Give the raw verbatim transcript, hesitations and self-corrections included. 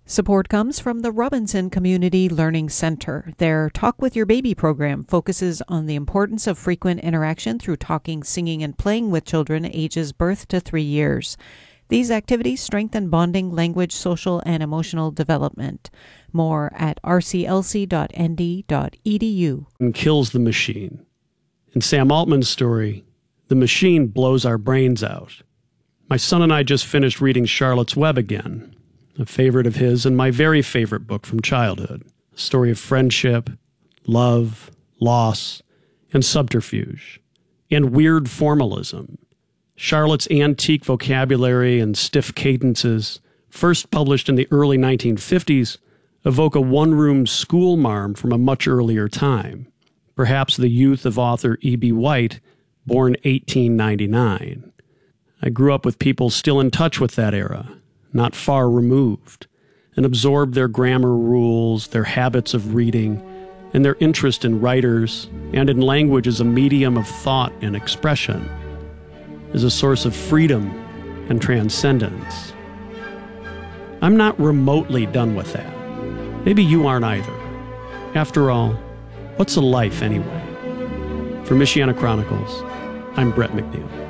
Support comes from the Robinson Community Learning Center. Their Talk with Your Baby program focuses on the importance of frequent interaction through talking, singing, and playing with children ages birth to three years. These activities strengthen bonding, language, social, and emotional development. More at r c l c dot n d dot e d u. And kills the machine. In Sam Altman's story, the machine blows our brains out. My son and I just finished reading Charlotte's Web again, a favorite of his and my very favorite book from childhood. A story of friendship, love, loss, and subterfuge, and weird formalism. Charlotte's antique vocabulary and stiff cadences, first published in the early nineteen fifties, evoke a one-room school marm from a much earlier time, perhaps the youth of author E B. White, born eighteen ninety-nine. I grew up with people still in touch with that era, not far removed, and absorbed their grammar rules, their habits of reading, and their interest in writers and in language as a medium of thought and expression, as a source of freedom and transcendence. I'm not remotely done with that. Maybe you aren't either. After all, what's a life anyway? For Michiana Chronicles, I'm Brett McNeil.